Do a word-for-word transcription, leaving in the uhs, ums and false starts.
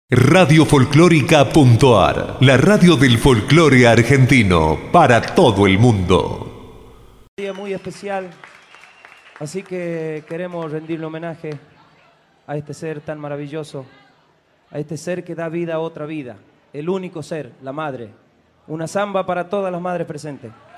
Radio Folclórica.ar, la radio del folclore argentino para todo el mundo. Un día muy especial, así que queremos rendirle homenaje a este ser tan maravilloso, a este ser que da vida a otra vida, el único ser, la madre. Una samba para todas las madres presentes.